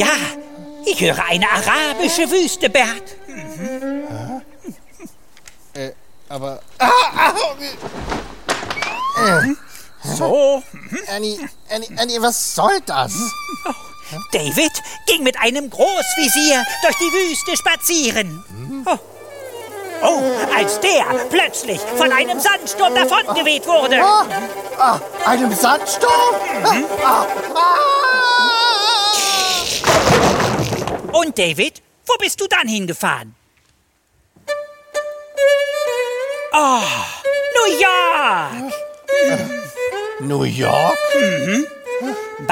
Ja, ich höre eine arabische Wüste, Bert. Aber... So. Annie, was soll das? David ging mit einem Großvisier durch die Wüste spazieren. Oh, als der plötzlich von einem Sandsturm davongeweht wurde. Einem Sandsturm? Und David, wo bist du dann hingefahren? Oh, New York! New York?